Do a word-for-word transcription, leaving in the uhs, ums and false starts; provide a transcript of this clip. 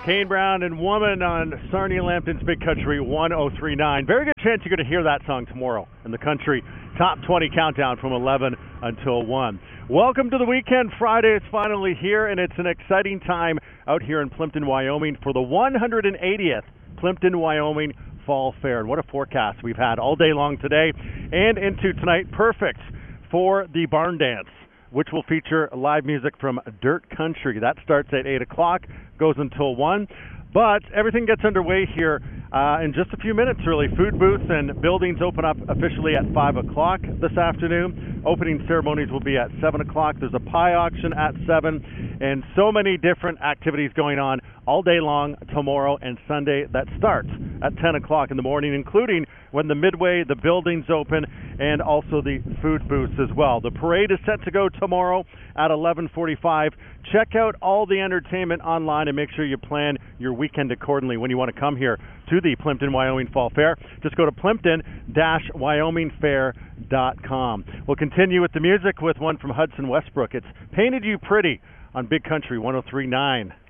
Kane Brown and Woman on Sarnia Lambton's Big Country one oh three point nine. Very good chance you're going to hear that song tomorrow in the country top twenty countdown from eleven until one. Welcome to the weekend. Friday is finally here, and it's an exciting time out here in Plympton, Wyoming for the one hundred eightieth Plympton, Wyoming Fall Fair. And what a forecast we've had all day long today and into tonight. Perfect for the barn dance, which will feature live music from Dirt Country. That starts at eight o'clock, goes until one. But everything gets underway here uh, in just a few minutes, really. Food booths and buildings open up officially at five o'clock this afternoon. Opening ceremonies will be at seven o'clock. There's a pie auction at seven, and so many different activities going on all day long tomorrow and Sunday that starts at ten o'clock in the morning, including when the Midway, the buildings open, and also the food booths as well. The parade is set to go tomorrow at eleven forty-five. Check out all the entertainment online and make sure you plan your weekend accordingly when you want to come here to the Plympton, Wyoming Fall Fair. Just go to plimpton dash wyoming fair dot com. We'll continue with the music with one from Hudson Westbrook. It's Painted You Pretty on Big Country one oh three point nine.